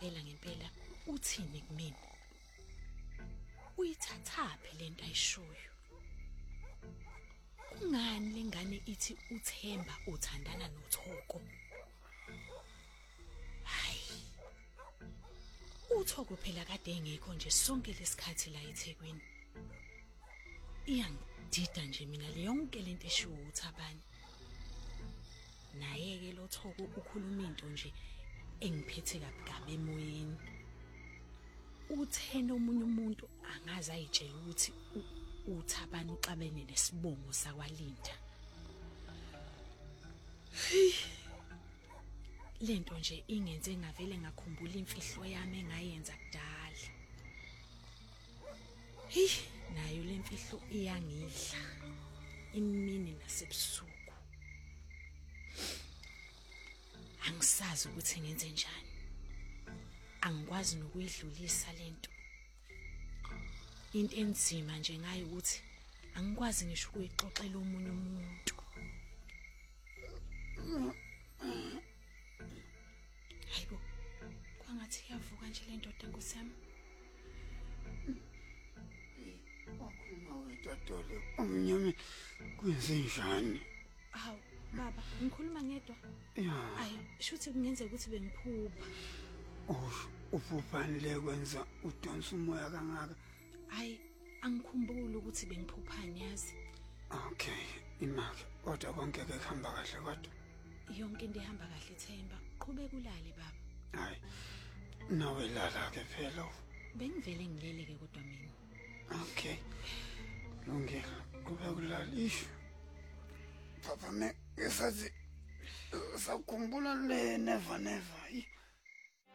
ngempela uthini kumina? Uyithathaphi lento ayishoyo? Kungani lengane ithi uThemba uthandana noThoko? Hayi. uThoko phela kade engekho nje sonke lesikhathi la eThekwini. Iyangidida nje mina le yonke lento eshiwo uThabani. Naye ke lo Thoko ukhuluma into nje engiphethe kabi emoyeni. Uthena omunye umuntu angaze ayitshela ukuthi uThabani uxabene nesibongo sakwaLinda. Lento nje ingenze ngavele ngakhumbula imfihlo yami engayenza kudala. Nayo lemfihlo iyangidla imini nasebusuku. Angisazi ukuthi ngenze njani. Angikwazi nokuyidlulisa lento. Into enzima nje ngayo ukuthi angikwazi ngisho ukuyixoxela omunye umuntu. Hayibo, kwangathi iyavuka nje le ndoda ngosami. Wakhuluma wetatole umnyama kwenzenjani? Hawu baba, ngikhuluma ngedwa. Ya. Ayi, shuthi kungenzeka ukuthi bengiphupha. Uphupani le kwenza udonsa umoya kangaka? Hayi, angikhumbuli ukuthi bengiphuphani yazi. Okay, imake. Kodwa konke ke kuhamba kahle kodwa. Yonke into ihamba kahle Themba. Qhubeka ulale baba. Hayi. Nawe lala ke phela. Bengivele ngileleke kodwa mina. Okay. Lungile. Qhubeka ulale isho. Papa me ngisathi sakhumbula le never.